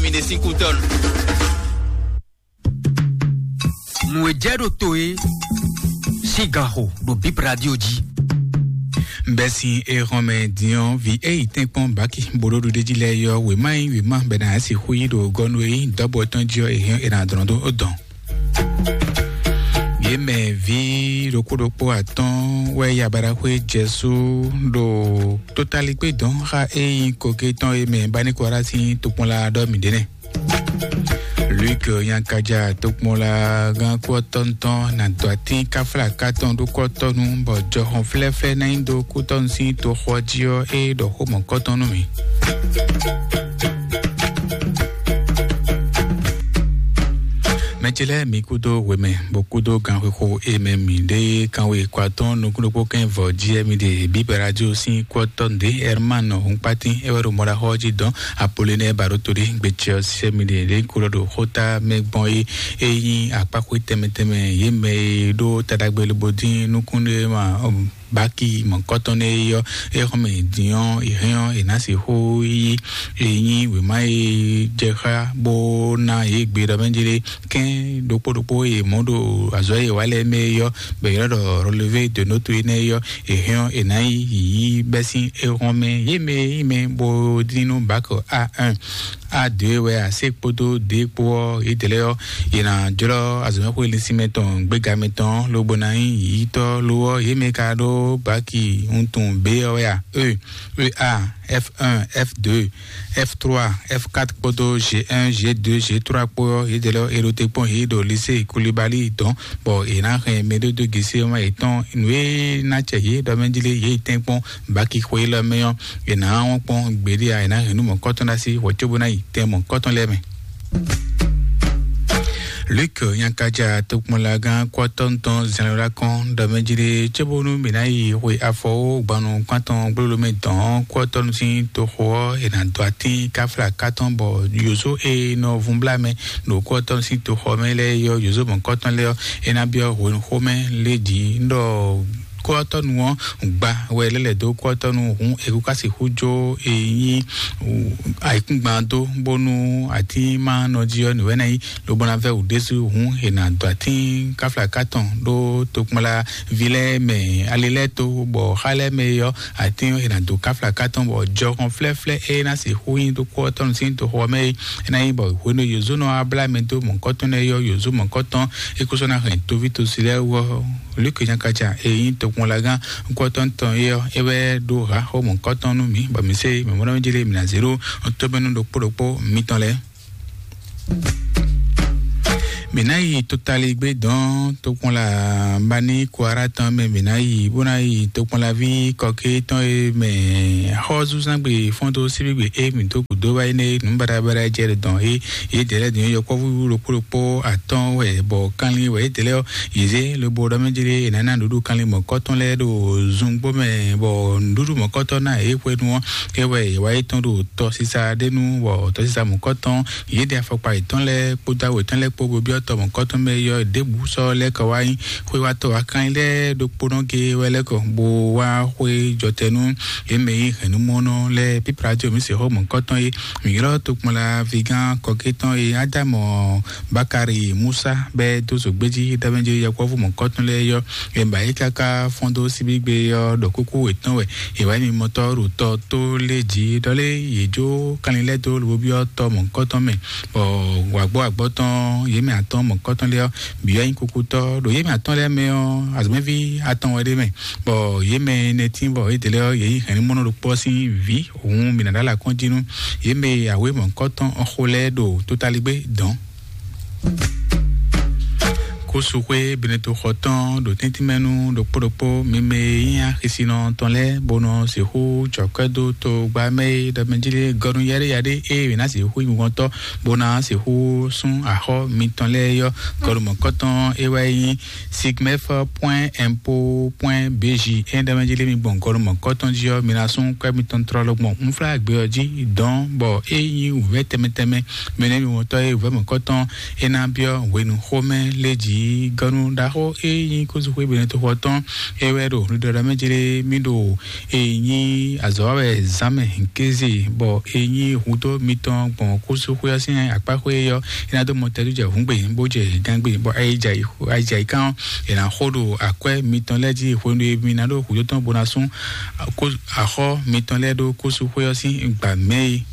mi de 5 tonnes. Mouedjero Toe Sigaro do Bip Radio Di Bessi e Rome Dion vi e tempon baki borodo de dileyo we ma bena asi hui do gonwe double tonjo e na drondo odon Yeme vi rokodopo aton we yabara we Jesu do totalité don ha e koketon e me bani korasi toponla do midene Luc Yankaja Tokmola Gan Quatonton Nantoati Kafla Katon do Cotonu Bojo Honflefle Naindo Kutonsi to Hodio e do Homo Cotonumi Mechele mikudo weme bokudo kanweko ememi de kanwe kwaton nukudo ken vodie mi de Bibe Radio sin kwaton de hermano unpati ewero mora hoji don Apollinaire Barotori gbeche semi de kurodo hota megboy eyin apako temeteme yeme do tadagbele bodin nukunde ma baki mon cotone yo e rome dion e rien e nasi ho yi eyin we mai jeha bona e gbera benjele ken dopo e modo azoye wale me yo be yo relever de notre ine yo e rien e nai yi besi e rome yeme bo dinu bako A1 A2 we ase podo de po ideleo ina jolo azome ko lisimeton gbega meton lo bonai yi to lo yeme kado Baki Untum B.O.A. E.A. F1, F2, F3, F4 poto G1, G2, G3 po idelo erote pon hido lycée Koulibaly don bo ina ren medo de gise ma eton nwe na cheye do menjile ye tempon baki khoila meyon ina won pon gberi a ina renu mon koton dasi wotobona item mon koton leme Luc Yankaja Tokmolagan Quatonton Zanrakon Domejire Chebonu Minai we afo banu quanton blulumeton quaton sin toho et nantoati kafla katon bo yozo e no vumblame no quaton sin toho mele yo yozo bon quaton leo enabio home lady no Quaton won gba welele do quaton hun ekukasi hujo eyin aikungbando bonu ati ma nodio ni wenai lo bona ve udesu hun enado ati kafla katon do tokmala vile me aleleto bo hale me yo ati enado kafla katon bo joron flefle e na se huin do quaton sin to home enai bo hono yozo no abla mento mon quaton yo yozo mon quaton ekusona ren to vito sile wo Luc Yankaja eyin to Molagan quaton ton yo ewe do ha ho mon quaton no mi ba mi se me mona njile mi na 0 otobenu do podopo mi ton le Menai totali gbe don to kon la bani kwara tan me menai bonai to kon la vi koke ton e me hozu sangbe fondo sibigbe e mi to kudo wa ine numbara bara jere don e dele din yo ko vu lo po aton we bo kanli we dele yeze le bo do menjire enana dudu kanli mo koton le do zungbo me bo dudu mo koton na e pwe nu e we wa iton do to sisa denu wo to sisa mo koton yede afopa iton le poda we ton le po bo to mon koton me yo debu so le kawai hwe wa to akan le do pononke wele ko bo wa hwe jotenu e me henu mono le pipradio mi se ho mon koton e mi ro to la vegan koketon e adamo bakari musa be do so gbeji da benje yakovu mon koton le yo e ba ikaka fondo sibigbe yo do kuku etan we e wa ni motor to leji dole yejo kanile do lo bi o to mon koton me bo wagbo agbotan ye me aton mon koton le biya in kukuto do ye me aton le me o azmevi aton we de me bo ye me netin bo e de le ye hen mono do posi vi ohun mi na la continue ye me awe mon koton o khole do totaligbe don Kosuwe beneto khoton do tintimenu do podopo meme ya kisino tonle bono se hu chokado to gba me da menjile gorun yare yade e na se hu imugonto bona se hu sun aho mi tonle yo gorun koton e wayi sigmef.impo.bj e da menjile mi bon gorun koton dio minasun kwa mi tontrolo bon unfla gbe oji don bo e yin uve temeteme mene mi moto e uve mon koton e na bio wenu home leji yi ganu daho yin kuzu kwe bene to hoton ewero ridora mejere mido yin azowe zame nkezi bo yin huto miton bon kuzu kwe asin apa kwe yo ina do motedu je hungbe boje gangbe bo aija kan ina hodo akwe miton leji hwenu minado huto ton bonasun ko aho miton ledo kuzu kwe asin gba mei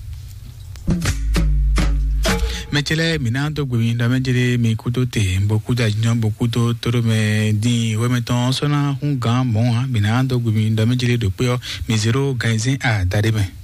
mechele minando gwi da mejere mi kuto te boku da nyon boku to toro me di we meton sona hunga mo minando gwi da mejere do pe mi 0 gaizin a dare me